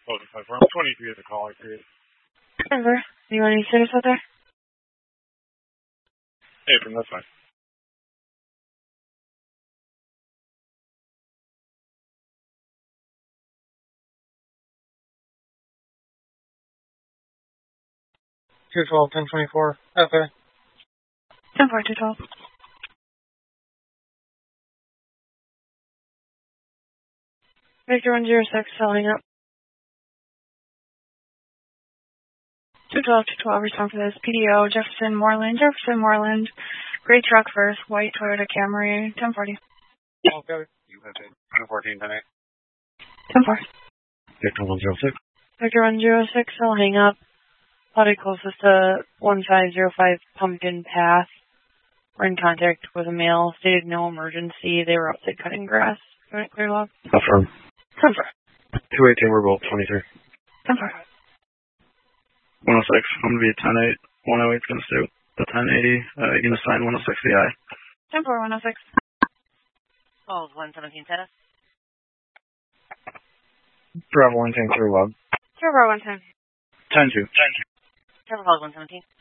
5-4. I'm 23 at the caller period. Denver, do you want any service out there? Apron, that's fine. $212, 1024. Okay. 10-4, 212. Victor 106, selling up. 212, 212, respond for this. PDO, Jefferson Moreland. Gray truck first, white Toyota Camry, 1040. Okay. You have it. 214 tonight. 10-4. Victor 106. Victor 106, I'll hang up. Body closest to 1505 Pumpkin Path. We're in contact with a male. Stated no emergency. They were outside cutting grass. Clear log. Affirm. 10-4. 218, we're both 23. 10-4. 106, I'm going to be at 10-8. 108's going to stay with the 1080. You're going to sign 106 VI. 10-4, 106. Oh, 117 status. Bravo 110, clear log. Trevor 110. 10-2. 10-4, 117.